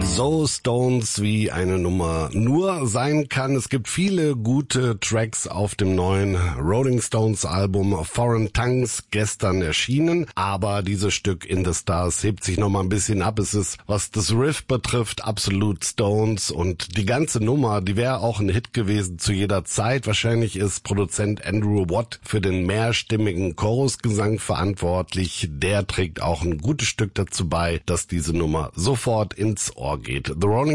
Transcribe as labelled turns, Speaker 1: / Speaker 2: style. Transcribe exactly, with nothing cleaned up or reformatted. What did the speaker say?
Speaker 1: So Stones, wie eine Nummer nur sein kann. Es gibt viele gute Tracks auf dem neuen Rolling Stones Album Foreign Tongues, gestern erschienen. Aber dieses Stück In the Stars hebt sich noch mal ein bisschen ab. Es ist, was das Riff betrifft, absolut Stones. Und die ganze Nummer, die wäre auch ein Hit gewesen zu jeder Zeit. Wahrscheinlich ist Produzent Andrew Watt für den mehrstimmigen Chorusgesang verantwortlich. Der trägt auch ein gutes Stück dazu bei, dass diese Nummer sofort ins Ohr geht. The Rolling